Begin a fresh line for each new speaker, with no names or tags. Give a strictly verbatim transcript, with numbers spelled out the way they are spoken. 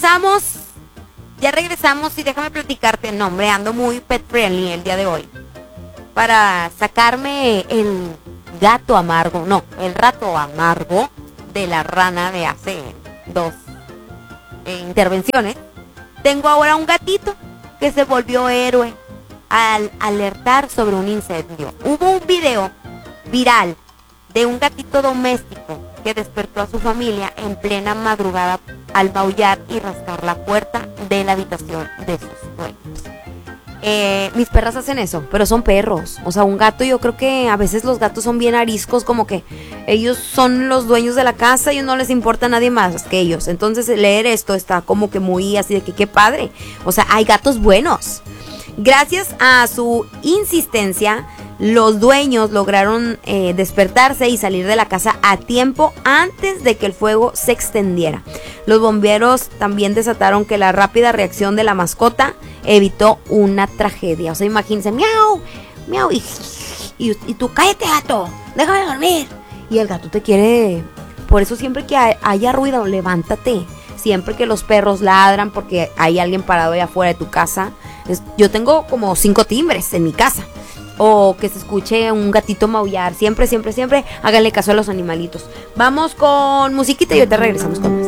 regresamos. Ya regresamos y déjame platicarte. No, hombre, ando muy pet friendly el día de hoy. Para sacarme el gato amargo, no, el rato amargo de la rana de hace dos eh, intervenciones. Tengo ahora un gatito que se volvió héroe al alertar sobre un incendio. Hubo un video viral de un gatito doméstico que despertó a su familia en plena madrugada al maullar y rascar la puerta de la habitación de sus dueños.
Eh, mis perras hacen eso, pero son perros. O sea, un gato, yo creo que a veces los gatos son bien ariscos, como que ellos son los dueños de la casa y no les importa a nadie más que ellos. Entonces leer esto está como que muy así de que qué padre. O sea, hay gatos buenos. Gracias a su insistencia, los dueños lograron eh, despertarse y salir de la casa a tiempo antes de que el fuego se extendiera. Los bomberos también desataron que la rápida reacción de la mascota evitó una tragedia. O sea, imagínense, miau, miau, y, y, y tú, cállate, gato, déjame dormir. Y el gato te quiere. Por eso siempre que haya ruido, levántate. Siempre que los perros ladran porque hay alguien parado allá afuera de tu casa. Es, yo tengo como cinco timbres en mi casa. O que se escuche un gatito maullar. Siempre, siempre, siempre háganle caso a los animalitos. Vamos con musiquita y ahorita regresamos con